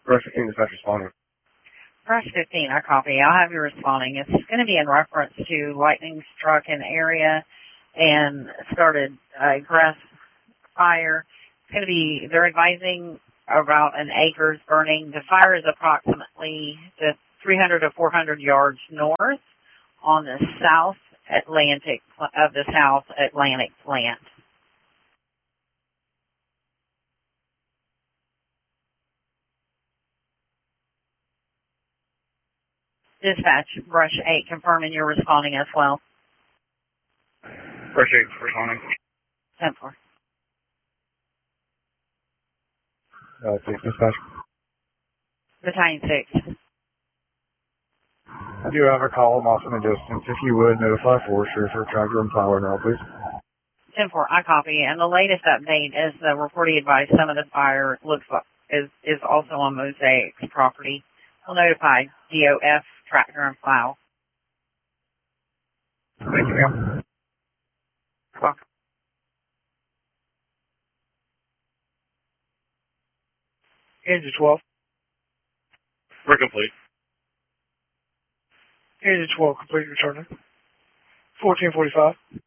Brush 15 dispatch responding. Brush 15, I copy. I'll have you responding. It's going to be in reference to lightning struck an area and started a grass fire. It's going to be, they're advising about an acre's burning. The fire is approximately 300 to 400 yards north on the South Atlantic of the South Atlantic plant. Dispatch, Brush 8, confirming you're responding as well. Brush 8 responding. 10-4. Dispatch. Battalion 6. I do have a column off in the distance. If you would, notify Forester for tractor and plow now, please. 10-4, I copy. And the latest update is the reporting advice some of the fire looks like is also on Mosaic's property. We'll notify DOF, tractor, and plow. Thank you, ma'am. Welcome. Engine 12. We're complete. Engine 12, complete returning. 1445.